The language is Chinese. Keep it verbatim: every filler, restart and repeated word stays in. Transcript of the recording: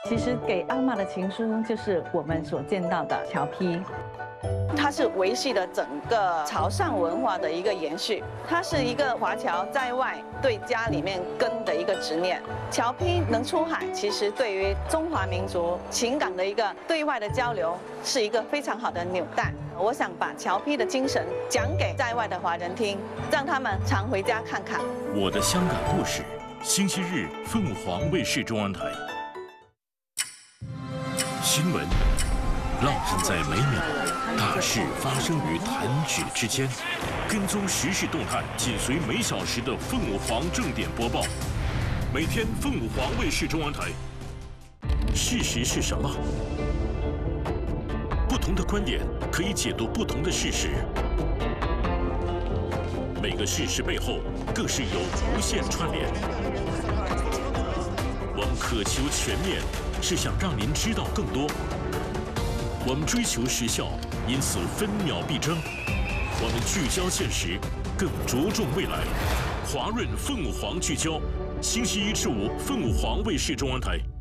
其实给阿嬷的情书就是我们所见到的侨批。 它是维系了整个潮汕文化的一个延续，它是一个华侨在外对家里面根的一个执念。侨批能出海，其实对于中华民族情感的一个对外的交流，是一个非常好的纽带。我想把侨批的精神讲给在外的华人听，让他们常回家看看。 我的香港故事，星期日凤凰卫视中央台。新闻浪漫在每秒。 大事发生于弹指之间，跟踪时事动态，紧随每小时的凤凰正点播报。每天凤凰卫视中央台。事实是什么？不同的观点可以解读不同的事实。每个事实背后更是有无限串联。我们渴求全面，是想让您知道更多。我们追求时效。 因此分秒必争，我们聚焦现实，更着重未来。华润凤凰聚焦，星期一至五凤凰卫视中央台。